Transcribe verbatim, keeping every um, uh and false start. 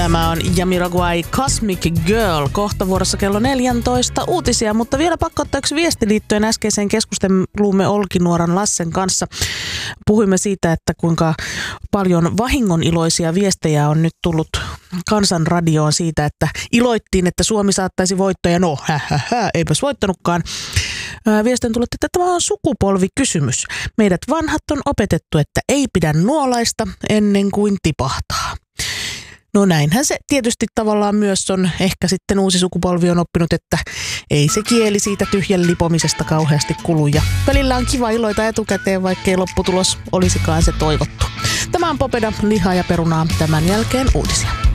Tämä on Jamiroquai Cosmic Girl. Kohta vuorossa kello neljätoista uutisia, mutta vielä pakko ottaa yksi viesti liittyen äskeiseen keskusteluumme Olkinuoran Lassen kanssa. Puhuimme siitä, että kuinka paljon vahingoniloisia viestejä on nyt tullut Kansanradioon siitä, että iloittiin, että Suomi saattaisi voittaa ja no, hä, hä, hä, eipäs voittanutkaan. Viestin tullut, että tämä on sukupolvikysymys. Meidät vanhat on opetettu, että ei pidä nuolaista ennen kuin tipahtaa. No näinhän se tietysti tavallaan myös on. Ehkä sitten uusi sukupolvi on oppinut, että ei se kieli siitä tyhjän lipomisesta kauheasti kulu. Ja välillä on kiva iloita etukäteen, vaikkei lopputulos olisikaan se toivottu. Tämä on Popeda, lihaa ja perunaa. Tämän jälkeen uutisia.